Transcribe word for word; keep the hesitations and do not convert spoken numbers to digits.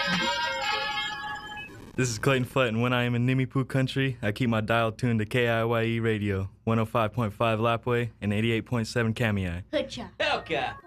This is Clayton Foote, and when I am in Nimipu country, I keep my dial tuned to K I Y E Radio, one oh five point five Lapway and eighty-eight point seven Kamiai. Hutcha. Elka.